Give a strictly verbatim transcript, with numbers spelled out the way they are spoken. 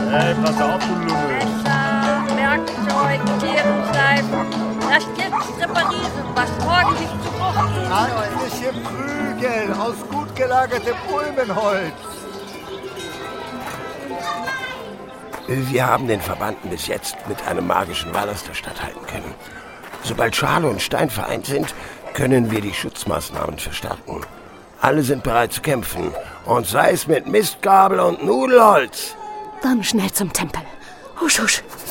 Hey, pass auf, du Lümmel. Messer, Werkzeug, Tierenseifen. Das jetzt reparieren, was morgen nicht zu Bruch tun soll. Handliche Prügel aus gut gelagertem Ulmenholz. Wir haben den Verbannten bis jetzt mit einem magischen Wall aus der Stadt halten können. Sobald Schale und Stein vereint sind, können wir die Schutzmaßnahmen verstärken. Alle sind bereit zu kämpfen. Und sei es mit Mistgabel und Nudelholz. Dann schnell zum Tempel. Husch, husch.